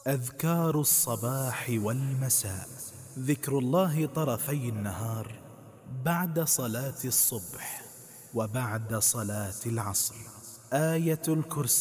أذكار الصباح والمساء. ذكر الله طرفي النهار بعد صلاة الصبح وبعد صلاة العصر. آية الكرسي.